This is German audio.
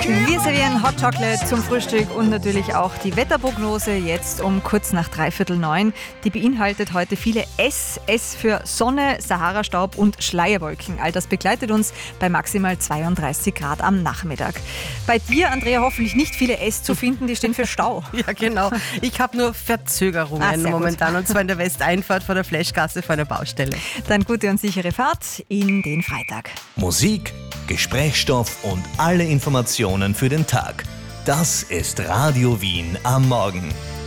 Wir servieren Hot Chocolate zum Frühstück und natürlich auch die Wetterprognose jetzt um kurz nach 8:45. Die beinhaltet heute viele S. S für Sonne, Sahara-Staub und Schleierwolken. All das begleitet uns bei maximal 32 Grad am Nachmittag. Bei dir, Andrea, hoffentlich nicht viele S zu finden, die stehen für Stau. Ja, genau. Ich habe nur Verzögerungen momentan und zwar in der Westeinfahrt vor der Flashgasse vor einer Baustelle. Dann gute und sichere Fahrt in den Freitag. Musik, Gesprächsstoff und alle Informationen für den Tag. Das ist Radio Wien am Morgen.